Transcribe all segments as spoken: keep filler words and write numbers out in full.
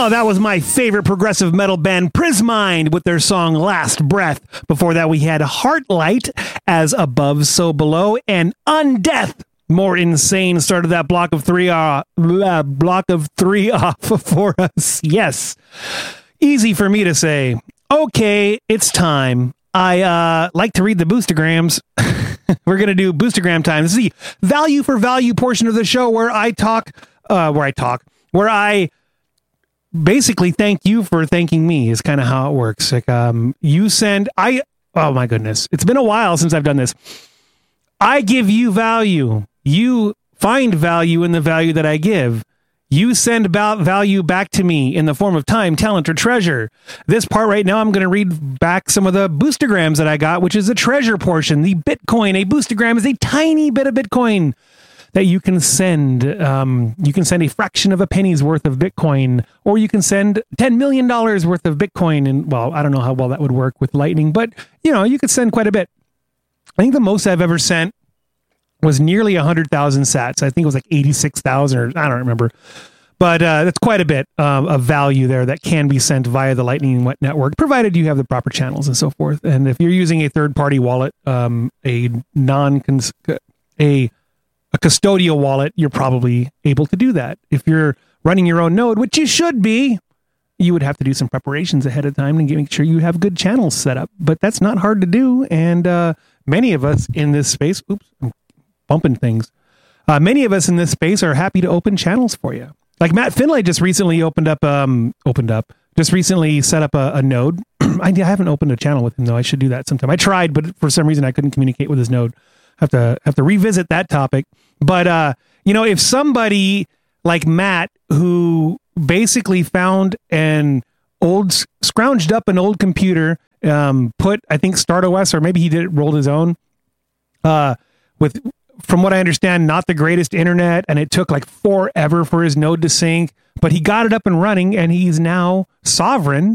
Oh, that was my favorite progressive metal band, Prismind, with their song Last Breath. Before that, we had Heartlight as Above, So Below, and Undeath, More Insane, started that block of three, uh, uh, block of three off for us. Yes. Easy for me to say. Okay, it's time. I uh, like to read the boostergrams. We're going to do boostergram time. This is the value for value portion of the show where I talk, uh, where I talk, where I basically thank you for thanking me is kind of how it works. Like, um, you send, I, oh my goodness, it's been a while since I've done this. I give you value. You find value in the value that I give. You send about value back to me in the form of time, talent, or treasure. This part right now, I'm going to read back some of the boostergrams that I got, which is the treasure portion, the Bitcoin. A boostergram is a tiny bit of Bitcoin that you can send. Um, you can send a fraction of a penny's worth of Bitcoin, or you can send ten million dollars worth of Bitcoin. And well, I don't know how well that would work with Lightning, but you know, you could send quite a bit. I think the most I've ever sent was nearly one hundred thousand sats. I think it was like eighty-six thousand, or I don't remember. But uh, that's quite a bit um, of value there that can be sent via the Lightning Network, provided you have the proper channels and so forth. And if you're using a third-party wallet, um, a non a a custodial wallet, you're probably able to do that. If you're running your own node, which you should be, you would have to do some preparations ahead of time and make sure you have good channels set up. But that's not hard to do. And uh, many of us in this space, oops, I'm bumping things. Uh, many of us in this space are happy to open channels for you. Like Matt Finlay just recently opened up, um, opened up, just recently set up a, a node. I haven't opened a channel with him though. I should do that sometime. I tried, but for some reason I couldn't communicate with his node. Have to have to revisit that topic. But uh, you know, if somebody like Matt, who basically found an old, scrounged up an old computer, um, put I think StartOS, or maybe he did it, rolled his own, uh, with, from what I understand, not the greatest internet, and it took like forever for his node to sync, but he got it up and running, and he's now sovereign.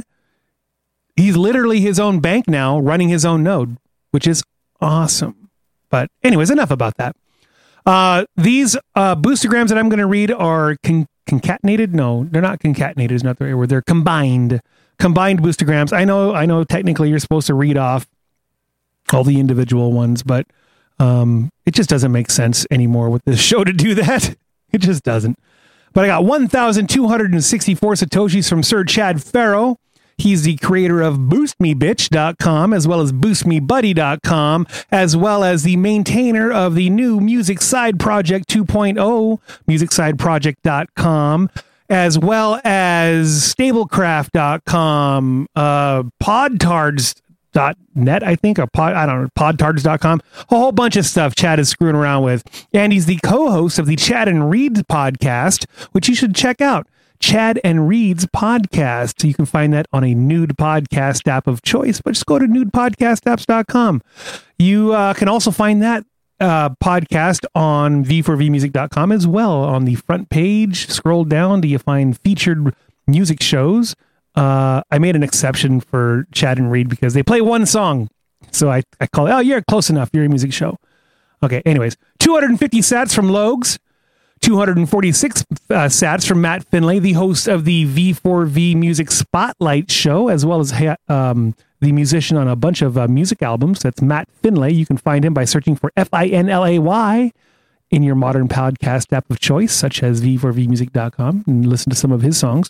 He's literally his own bank now, running his own node, which is awesome. But anyways, enough about that. Uh, these uh, boostergrams that I'm going to read are con- concatenated. No, they're not concatenated. Is not the right word. They're combined. Combined boostergrams. I know. I know. Technically, you're supposed to read off all the individual ones, but um, it just doesn't make sense anymore with this show to do that. It just doesn't. But I got one thousand two hundred sixty-four satoshis from Sir Chad Farrow. He's the creator of boost me bitch dot com, as well as boost me buddy dot com, as well as the maintainer of the new Music Side Project two point oh, music side project dot com, as well as stablecraft dot com, uh, podtards dot net, I think, or pod, I don't know, podtards dot com, a whole bunch of stuff Chad is screwing around with. And he's the co-host of the Chad and Reed podcast, which you should check out. Chad and Reed's podcast. So you can find that on a nude podcast app of choice, but just go to nude podcast apps dot com. You uh, can also find that uh, podcast on v four v music dot com as well. On the front page, scroll down till you find featured music shows. Uh, I made an exception for Chad and Reed because they play one song. So I, I call it, oh, you're close enough. You're a music show. Okay, anyways, two hundred fifty sats from Logs. two hundred forty-six uh, sats from Matt Finlay, the host of the V four V Music Spotlight Show, as well as um, the musician on a bunch of uh, music albums. That's Matt Finlay. You can find him by searching for F I N L A Y in your modern podcast app of choice, such as v four v music dot com, and listen to some of his songs.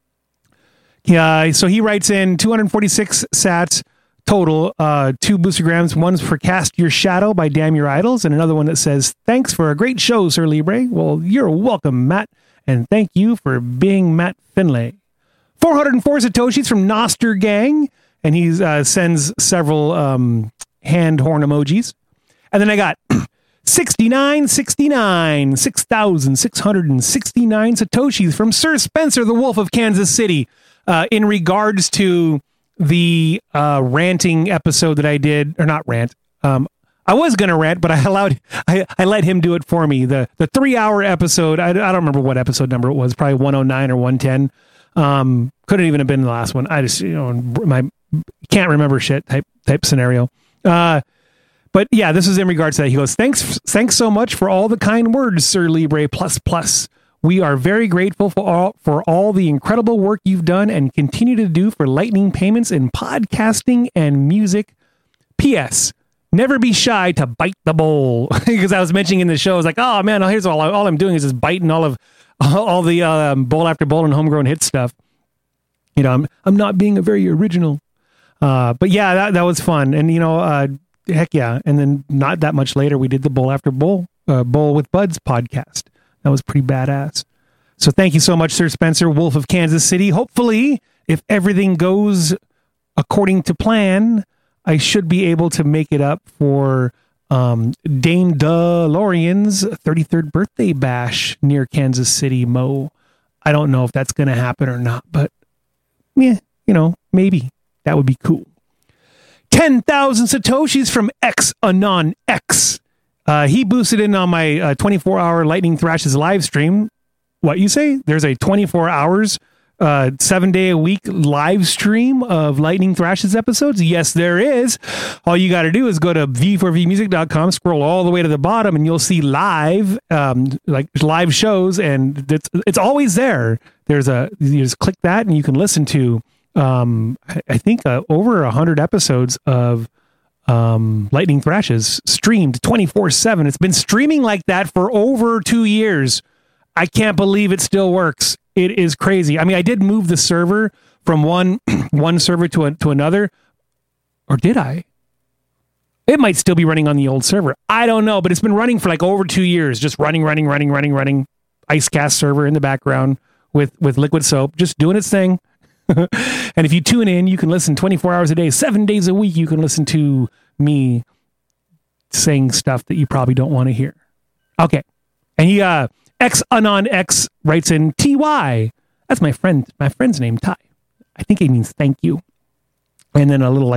Yeah, so he writes in two hundred forty-six sats total, uh, two boostergrams. One's for Cast Your Shadow by Damn Your Idols, and another one that says, thanks for a great show, Sir Libre. Well, you're welcome, Matt, and thank you for being Matt Finlay. four hundred four satoshis from Noster Gang, and he uh, sends several um, hand horn emojis. And then I got sixty-nine sixty-nine, six thousand six hundred sixty-nine satoshis from Sir Spencer, the Wolf of Kansas City, uh, in regards to the uh, ranting episode that I did, or not rant. Um, I was going to rant, but I allowed, I, I let him do it for me. The the three hour episode, I, I don't remember what episode number it was, probably one oh nine or one ten. Um, couldn't even have been the last one. I just, you know, my can't remember shit type, type scenario. Uh, but yeah, this is in regards to that. He goes, thanks, thanks so much for all the kind words, Sir Libre plus plus. We are very grateful for all, for all the incredible work you've done and continue to do for Lightning Payments in podcasting and music. P S. Never be shy to bite the bowl. Because I was mentioning in the show, I was like, oh man, here's all, all I'm doing is just biting all of all the um, bowl after bowl and homegrown hit stuff. You know, I'm, I'm not being a very original. Uh, but yeah, that, that was fun. And, you know, uh, heck yeah. And then not that much later, we did the Bowl After Bowl, uh, Bowl with Buds podcast. That was pretty badass. So thank you so much, Sir Spencer, Wolf of Kansas City. Hopefully, if everything goes according to plan, I should be able to make it up for um, Dame DeLorean's thirty-third birthday bash near Kansas City, Mo. I don't know if that's going to happen or not, but yeah, you know, maybe. That would be cool. ten thousand Satoshis from X Anon X. Uh, he boosted in on my uh, twenty-four hour Lightning Thrashes live stream. What you say? There's a twenty-four hours, uh, seven day a week live stream of Lightning Thrashes episodes? Yes, there is. All you got to do is go to v four v music dot com, scroll all the way to the bottom, and you'll see live, um, like live shows, and it's, it's always there. There's a, you just click that and you can listen to um I think uh, over a hundred episodes of um Lightning Thrashes streamed twenty-four seven. It's been streaming like that for over two years. I can't believe it still works. It is crazy. I mean, I did move the server from one one server to a, to another, or did I? It might still be running on the old server. I don't know, but it's been running for like over two years, just running, running, running, running, running. Icecast server in the background with with Liquid Soap, just doing its thing. And if you tune in, you can listen twenty-four hours a day, seven days a week. You can listen to me saying stuff that you probably don't want to hear. Okay. And he, uh, X Anon X writes in T Y. That's my friend, my friend's name, Ty. I think he means thank you. And then a little like,